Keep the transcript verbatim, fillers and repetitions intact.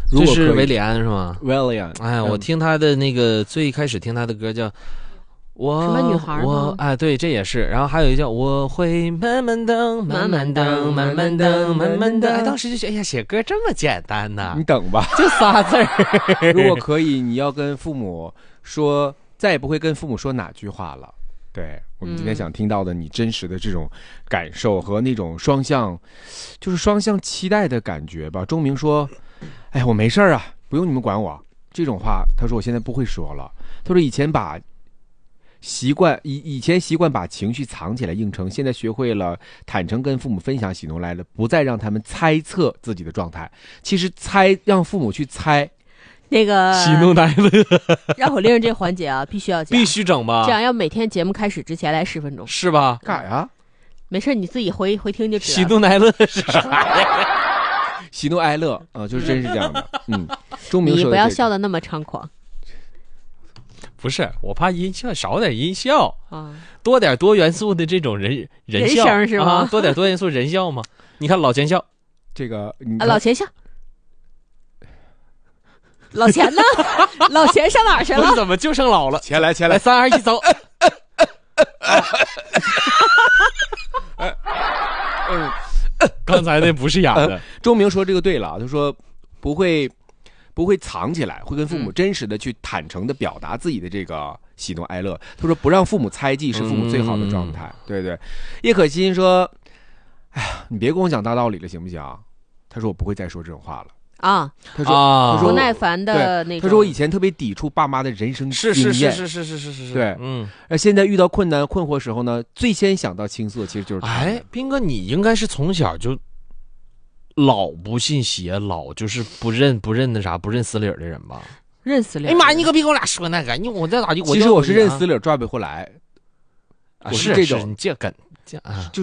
这是维里安是吗？ 维里安， 哎，我听他的那个最开始听他的歌叫我什么女孩我哎，对，这也是。然后还有一个叫我会慢慢等，慢慢等，慢慢等，慢慢等。哎，当时就觉得，哎呀，写歌这么简单呐！ 你等吧， 就仨字儿。 如果可以，你要跟父母说，再也不会跟父母说哪句话了。对，我们今天想听到的你真实的这种感受和那种双向，就是双向期待的感觉吧。钟明说：“哎，我没事啊，不用你们管我。”这种话，他说我现在不会说了。他说以前把习惯以以前习惯把情绪藏起来硬撑，现在学会了坦诚跟父母分享喜怒哀乐，不再让他们猜测自己的状态。其实猜让父母去猜。 那个喜怒哀乐， 绕口令这环节啊，必须要讲， 必须整吧？ 这样要每天节目开始之前来十分钟， 是吧？ 干啥呀？ 没事，你自己回回听就知道。 喜怒哀乐是啥呀？ 喜怒哀乐啊、呃，就是真是这样的。嗯，钟明说的、这个， 你不要笑得那么猖狂。 不是，我怕音效少点音效啊， 多点多元素的这种人人笑人声是吗、 啊？多点多元素人笑吗？你看老钱笑， 这个啊，老钱笑。老钱呢？老钱上哪儿去了？ 怎么就剩老了？ 钱来钱来， 三二一走！嗯，刚才那不是哑的。 钟明说这个对了，他说不会不会藏起来，会跟父母真实的去坦诚的表达自己的这个喜怒哀乐。他说不让父母猜忌是父母最好的状态。嗯、对对，叶可欣说：“哎呀，你别跟我讲大道理了，行不行？”他说我不会再说这种话了。 啊， 他说、 啊、 他说不耐烦的那种。 他说我以前特别抵触爸妈的人生经验， 是是是是是是是是， 对， 嗯。 而现在遇到困难困惑时候呢，最先想到倾诉其实就是他。 哎，斌哥，你应该是从小就老不信邪，老就是不认不认那啥，不认死理的人吧？ 认死理。 哎妈，你可别跟我俩说那个，你我在哪里？ 其实我是认死理抓不回来， 啊、 我是这种你这梗这啊。